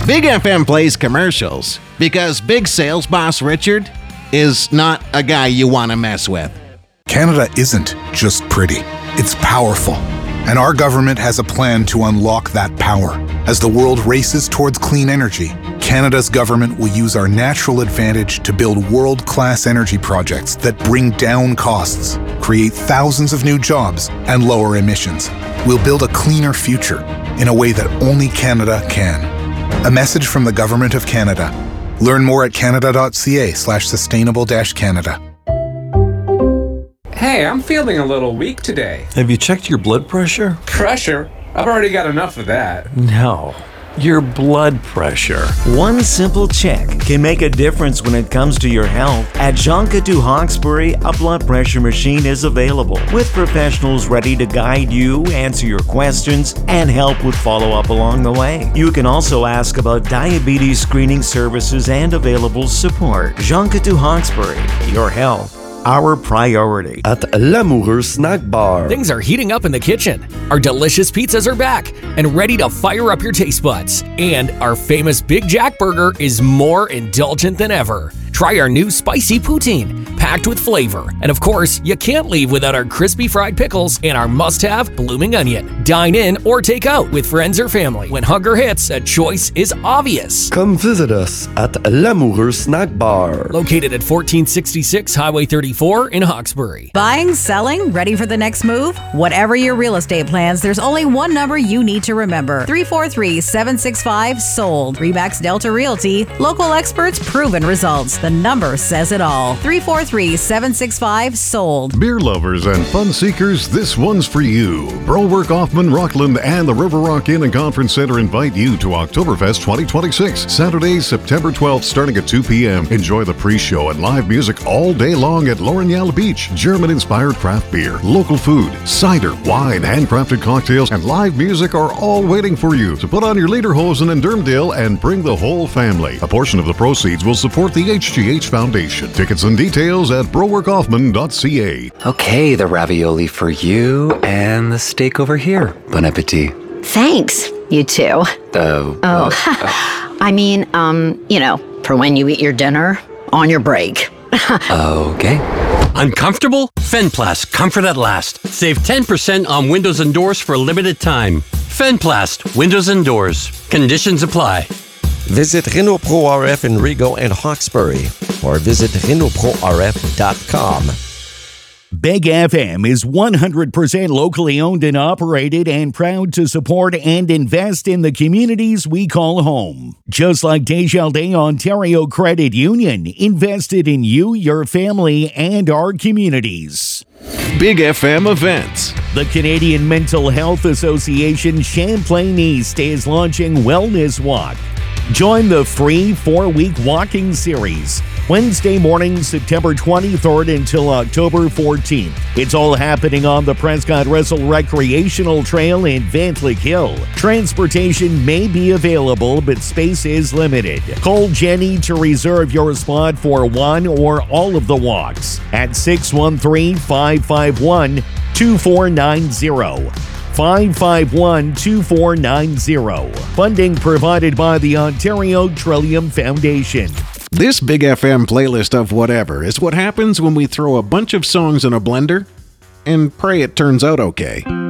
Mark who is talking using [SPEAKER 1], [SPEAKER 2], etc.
[SPEAKER 1] Big FM plays commercials because Big Sales Boss Richard is not a guy you want to mess with.
[SPEAKER 2] Canada isn't just pretty, it's powerful. And our government has a plan to unlock that power. As the world races towards clean energy, Canada's government will use our natural advantage to build world-class energy projects that bring down costs, create thousands of new jobs, and lower emissions. We'll build a cleaner future in a way that only Canada can. A message from the Government of Canada. Learn more at canada.ca/sustainable-Canada.
[SPEAKER 3] Hey, I'm feeling a little weak today.
[SPEAKER 4] Have you checked your blood pressure?
[SPEAKER 3] Pressure? I've already got enough of that.
[SPEAKER 4] No, your blood pressure.
[SPEAKER 5] One simple check can make a difference when it comes to your health. At Joncadou Hawkesbury, a blood pressure machine is available with professionals ready to guide you, answer your questions, and help with follow-up along the way. You can also ask about diabetes screening services and available support. Joncadou Hawkesbury, your health, our priority.
[SPEAKER 6] At L'Amoureux Snack Bar.
[SPEAKER 7] Things are heating up in the kitchen. Our delicious pizzas are back and ready to fire up your taste buds. And our famous Big Jack Burger is more indulgent than ever. Try our new spicy poutine, packed with flavor. And of course, you can't leave without our crispy fried pickles and our must-have blooming onion. Dine in or take out with friends or family. When hunger hits, a choice is obvious.
[SPEAKER 6] Come visit us at L'Amoureux Snack Bar.
[SPEAKER 7] Located at 1466 Highway 34 in Hawkesbury.
[SPEAKER 8] Buying, selling, ready for the next move? Whatever your real estate plans, there's only one number you need to remember. 343-765-SOLD. Remax Delta Realty. Local experts, proven results. The number says it all. 343-765-SOLD.
[SPEAKER 9] Beer lovers and fun seekers, this one's for you. Browerk Hoffman, Rockland, and the River Rock Inn and Conference Center invite you to Oktoberfest 2026. Saturday, September 12th, starting at 2 p.m. Enjoy the pre-show and live music all day long at Loranyala Beach. German-inspired craft beer, local food, cider, wine, handcrafted cocktails, and live music are all waiting for you. So put on your lederhosen and Dermdale and bring the whole family. A portion of the proceeds will support the HGH Foundation. Tickets and details at browerkhoffman.ca.
[SPEAKER 10] Okay, the ravioli for you and the steak over here. Bon appetit.
[SPEAKER 11] Thanks, you too. I mean, for when you eat your dinner on your break.
[SPEAKER 10] Okay.
[SPEAKER 12] Uncomfortable? Fenplast, comfort at last. Save 10% on windows and doors for a limited time. Fenplast, windows and doors. Conditions apply.
[SPEAKER 13] Visit Renault Pro RF in Rigaud and Hawkesbury or visit RenaultProRF.com.
[SPEAKER 14] Big FM is 100% locally owned and operated and proud to support and invest in the communities we call home. Just like Desjardins Ontario Credit Union, invested in you, your family, and our communities.
[SPEAKER 1] Big FM events.
[SPEAKER 14] The Canadian Mental Health Association Champlain East is launching Wellness Walk. Join the free 4-week walking series, Wednesday morning, September 23rd until October 14th. It's all happening on the Prescott Russell Recreational Trail in Van Lake Hill. Transportation may be available, but space is limited. Call Jenny to reserve your spot for one or all of the walks at 613-551-2490. 551-2490. Funding provided by the Ontario Trillium Foundation.
[SPEAKER 1] This Big FM playlist of whatever is what happens when we throw a bunch of songs in a blender and pray it turns out okay.